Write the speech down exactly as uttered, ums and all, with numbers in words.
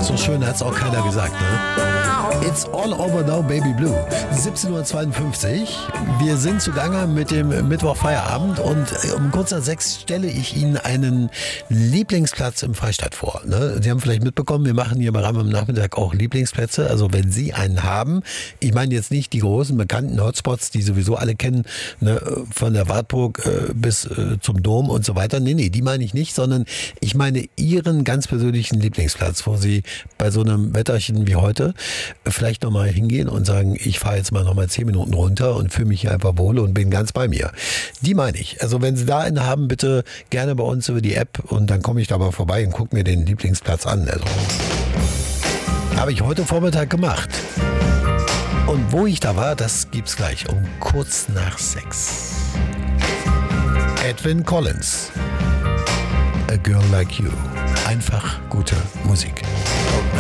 So schön hat's auch keiner gesagt, ne? It's all over now, baby blue. siebzehn Uhr zweiundfünfzig. Wir sind zugange mit dem Mittwoch-Feierabend und um kurz nach sechs stelle ich Ihnen einen Lieblingsplatz im Freistaat vor. Ne? Sie haben vielleicht mitbekommen, wir machen hier bei Ram am Nachmittag auch Lieblingsplätze. Also wenn Sie einen haben, ich meine jetzt nicht die großen bekannten Hotspots, die sowieso alle kennen, ne? Von der Wartburg äh, bis äh, zum Dom und so weiter. Nee, nee, die meine ich nicht, sondern ich meine Ihren ganz persönlichen Lieblingsplatz, wo Sie bei so einem Wetterchen wie heute vielleicht nochmal hingehen und sagen, ich fahre jetzt mal nochmal zehn Minuten runter und fühle mich hier einfach wohl und bin ganz bei mir. Die meine ich. Also wenn Sie da einen haben, bitte gerne bei uns über die App und dann komme ich da mal vorbei und gucke mir den Lieblingsplatz an. Also, habe ich heute Vormittag gemacht. Und wo ich da war, das gibt's gleich um kurz nach sechs. Edwyn Collins. A Girl Like You. Einfach gute Musik.